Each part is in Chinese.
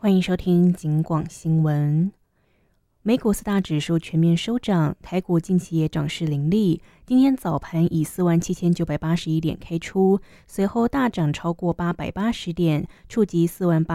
欢迎收听警广新闻。美股四大指数全面收涨，台股近期也涨势凌厉。今天早盘以47981点开出，随后大涨超过880点，触及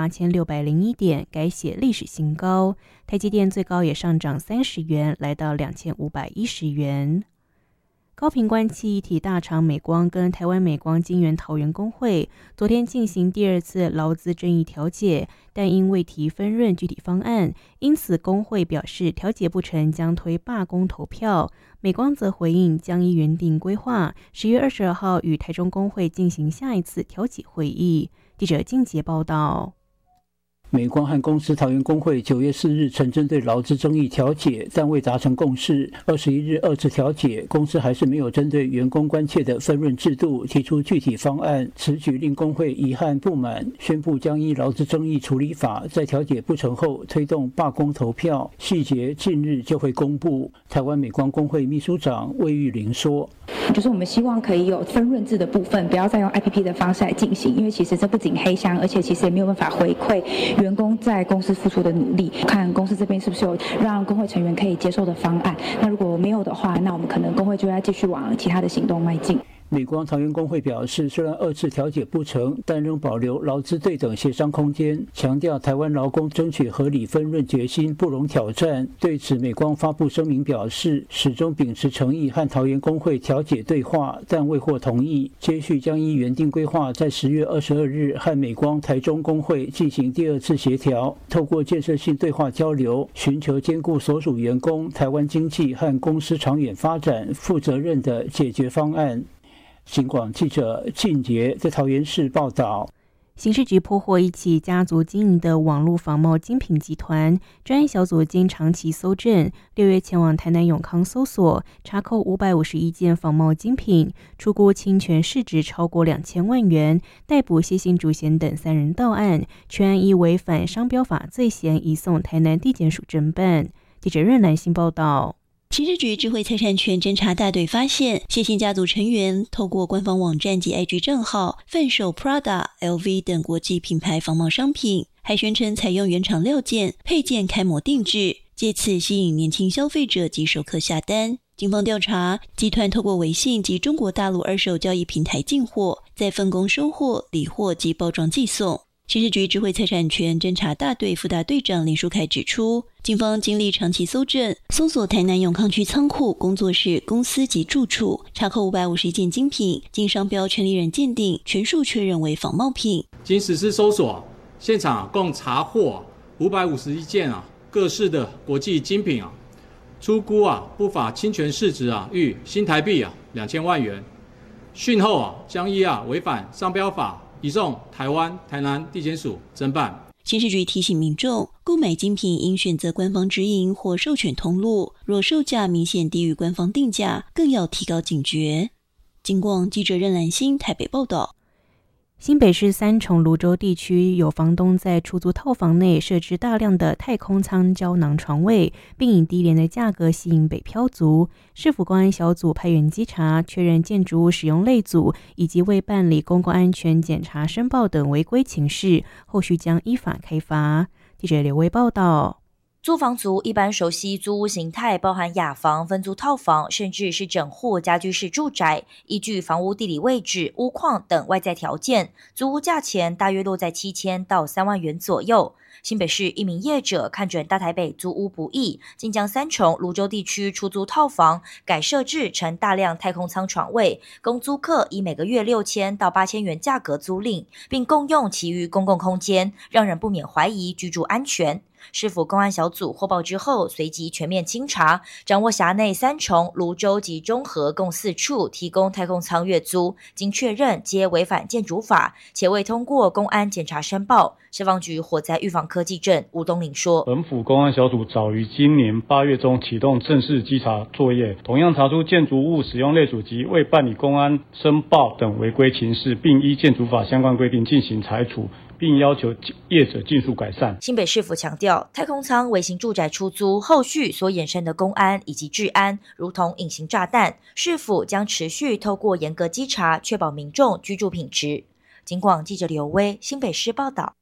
48601点，改写历史新高。台积电最高也上涨30元，来到2510元。高屏关系一体大厂美光跟台湾美光晶圆桃园工会昨天进行第二次劳资争议调解，但因未提分润具体方案，因此工会表示调解不成将推罢工投票。美光则回应将依原定规划10月22号与台中工会进行下一次调解会议。记者静杰报道。 美光和公司桃园工会9月4日曾针对劳资争议调解，但未达成共识。21日二次调解，公司还是没有针对员工关切的分润制度提出具体方案，此举令工会遗憾不满，宣布将依劳资争议处理法在调解不成后推动罢工投票，细节近日就会公布。台湾美光工会秘书长魏玉玲说：“ 就是我们希望可以有分润制的部分，不要再用 IPP 的方式来进行，因为其实这不仅黑箱，而且其实也没有办法回馈员工在公司付出的努力，看公司这边是不是有让工会成员可以接受的方案。那如果没有的话，那我们可能工会就要继续往其他的行动迈进。” 美光桃园工会表示，虽然二次调解不成，但仍保留劳资对等协商空间，强调台湾劳工争取合理分润决心不容挑战。对此，美光发布声明表示，始终秉持诚意和桃园工会调解对话，但未获同意。接续将依原定规划，在10月22日和美光台中工会进行第二次协调，透过建设性对话交流，寻求兼顾所属员工、台湾经济和公司长远发展负责任的解决方案。警广记者靳杰在桃园市报道。 刑事局破获一起家族经营的网络仿冒精品集团，专案小组经长期搜证，6月前往台南永康搜索，查扣551件仿冒精品，出估侵权市值超过2000万元，逮捕谢姓主嫌等3人到案，全案依违反商标法罪嫌移送台南地检署侦办。记者任南信报道。 刑事局智慧财产权侦查大队发现，谢姓家族成员透过官方网站及 IG 账号贩售 Prada、LV 等国际品牌仿冒商品，还宣称采用原厂料件、配件开模定制，借此吸引年轻消费者及熟客下单。警方调查，集团透过微信及中国大陆二手交易平台进货，再分工收货、理货及包装寄送。刑事局智慧财产权侦查大队副大队长林书凯指出，警方经历长期搜证，搜索台南永康区仓库、工作室、公司及住处，查扣551件精品，经商标权利人鉴定，全数确认为仿冒品。 经实施搜索，现场共查获551件各式的国际精品初估不法侵权市值逾新台币2000万元。讯后将依违反商标法移送台湾台南地检署侦办。 刑事局提醒民众，购买精品应选择官方直营或授权通路，若售价明显低于官方定价，更要提高警觉。警广记者任兰心台北报道。 新北市三重芦洲地区有房东在出租套房内设置大量的太空舱胶囊床位，并以低廉的价格吸引北漂族。市府公安小组派员稽查，确认建筑物使用类组以及未办理公共安全检查申报等违规情事，后续将依法开罚。记者刘威报道。 租房族一般熟悉租屋形态，包含雅房、分租套房，甚至是整户家居式住宅。依据房屋地理位置、屋况等外在条件，租屋价钱大约落在7000到3万元左右。新北市一名业者看准大台北租屋不易，竟将三重芦洲地区出租套房改设置成大量太空舱床位，供租客以每个月6000到8000元价格租赁，并共用其余公共空间，让人不免怀疑居住安全。市府公安小组获报之后，随即全面清查，掌握辖内三重、芦洲及中和共4处提供太空舱月租，经确认皆违反建筑法，且未通过公安检查申报。消防局火灾预防科技证吴东林说， 本府公安小组早于今年8月中启动正式稽查作业，同样查出建筑物使用类组及未办理公安申报等违规情事，并依建筑法相关规定进行裁处，并要求业者尽速改善。 新北市府强调，太空舱微型住宅出租后续所衍生的公安以及治安，如同隐形炸弹，市府将持续透过严格稽查，确保民众居住品质。警广记者刘威新北市报道。